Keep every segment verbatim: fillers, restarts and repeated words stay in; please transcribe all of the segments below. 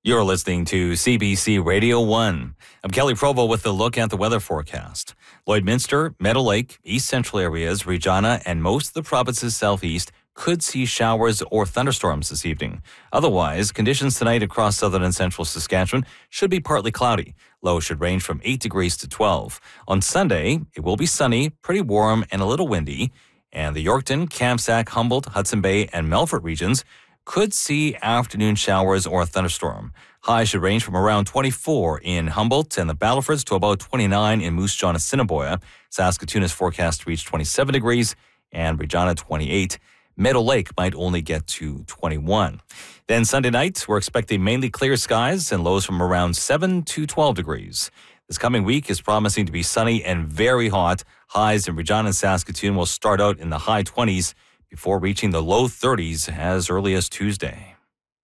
You're listening to C B C Radio one. I'm Kelly Provo with a look at the weather forecast. Lloydminster, Meadow Lake, East Central areas, Regina, and most of the province's southeast could see showers or thunderstorms this evening. Otherwise, conditions tonight across southern and central Saskatchewan should be partly cloudy. Lows should range from eight degrees to twelve. On Sunday, it will be sunny, pretty warm, and a little windy. And the Yorkton, Kamsack, Humboldt, Hudson Bay, and Melfort regions could see afternoon showers or a thunderstorm. Highs should range from around twenty-four in Humboldt and the Battlefords to about twenty-nine in Moose Jaw and Assiniboia. Saskatoon is forecast to reach twenty-seven degrees and Regina twenty-eight. Meadow Lake might only get to twenty-one. Then Sunday night, we're expecting mainly clear skies and lows from around seven to twelve degrees. This coming week is promising to be sunny and very hot. Highs in Regina and Saskatoon will start out in the high twenties before reaching the low thirties as early as Tuesday.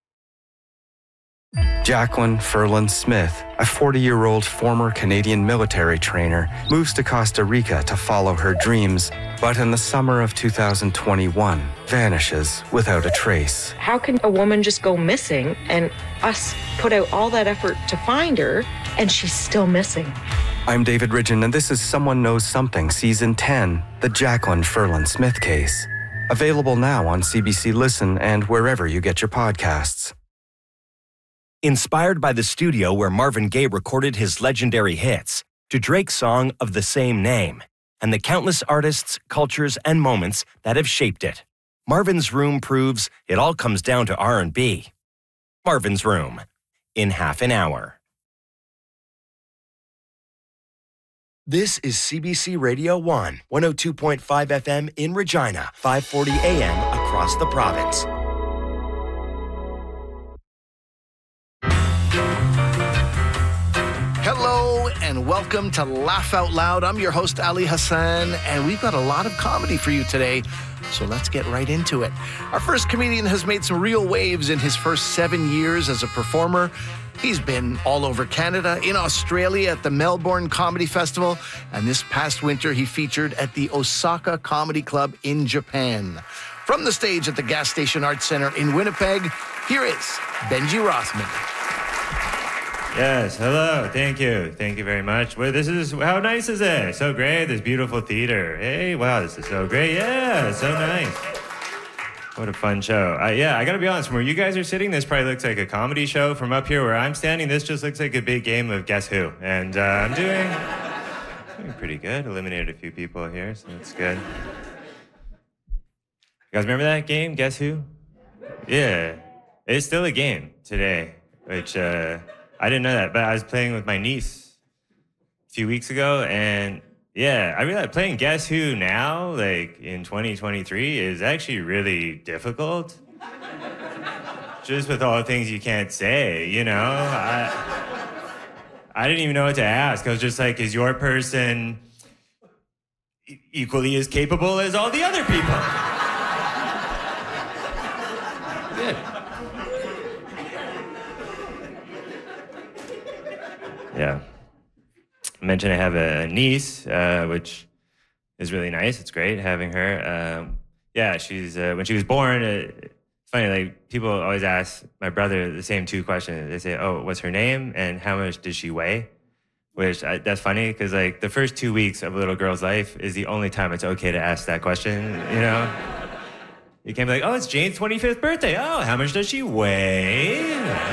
Jacqueline Ferland Smith, a forty-year-old former Canadian military trainer, moves to Costa Rica to follow her dreams, but in the summer of two thousand twenty-one, vanishes without a trace. How can a woman just go missing and us put out all that effort to find her and she's still missing? I'm David Ridgen, and this is Someone Knows Something, Season ten, the Jacqueline Ferland Smith case. Available now on C B C Listen and wherever you get your podcasts. Inspired by the studio where Marvin Gaye recorded his legendary hits, to Drake's song of the same name, and the countless artists, cultures, and moments that have shaped it, Marvin's Room proves it all comes down to R and B. Marvin's Room, in half an hour. This is C B C Radio one, one oh two point five F M in Regina, five forty A M across the province. Hello and welcome to Laugh Out Loud. I'm your host, Ali Hassan, and we've got a lot of comedy for you today, so let's get right into it. Our first comedian has made some real waves in his first seven years as a performer. He's been all over Canada, in Australia at the Melbourne Comedy Festival, and this past winter he featured at the Osaka Comedy Club in Japan. From the stage at the Gas Station Arts Centre in Winnipeg, here is Benji Rothman. Yes, hello, thank you, thank you very much. Well, this is, how nice is it? So great, this beautiful theater. Hey, wow, this is so great, yeah, so nice. What a fun show. Uh, yeah, I gotta be honest, from where you guys are sitting, this probably looks like a comedy show. From up here where I'm standing, this just looks like a big game of Guess Who. And uh, I'm doing, doing pretty good. Eliminated a few people here, so that's good. You guys remember that game, Guess Who? Yeah, it's still a game today, which uh, I didn't know that, but I was playing with my niece a few weeks ago, and yeah, I realized playing Guess Who now, like in twenty twenty-three, is actually really difficult. Just with all the things you can't say, you know? I, I didn't even know what to ask. I was just like, is your person e- equally as capable as all the other people? Good. Yeah. I mentioned I have a niece, uh, which is really nice. It's great having her. Um, yeah, she's uh, when she was born, uh, it's funny, like people always ask my brother the same two questions. They say, oh, what's her name and how much does she weigh? Which, I, that's funny because like the first two weeks of a little girl's life is the only time it's okay to ask that question, you know? You can't be like, oh, it's Jane's twenty-fifth birthday. Oh, how much does she weigh?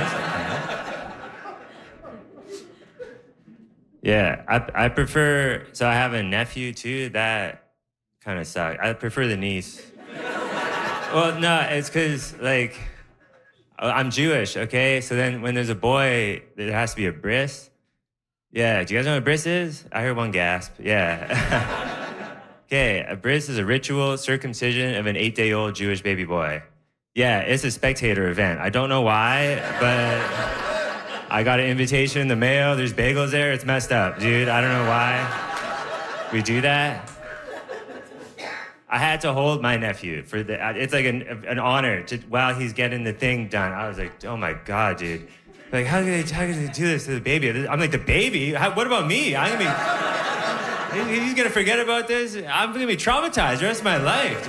Yeah, I I prefer, so I have a nephew too, that kind of sucks. I prefer the niece. Well, no, it's because, like, I'm Jewish, okay? So then when there's a boy, there has to be a bris. Yeah, do you guys know what a bris is? I heard one gasp, yeah. Okay, a bris is a ritual circumcision of an eight-day-old Jewish baby boy. Yeah, it's a spectator event. I don't know why, but I got an invitation in the mail. There's bagels there. It's messed up, dude. I don't know why we do that. I had to hold my nephew for the. It's like an an honor to while he's getting the thing done. I was like, oh my god, dude. Like, how can they how can they do this to the baby? I'm like, the baby? How, what about me? I'm gonna be. He's gonna forget about this. I'm gonna be traumatized the rest of my life, dude.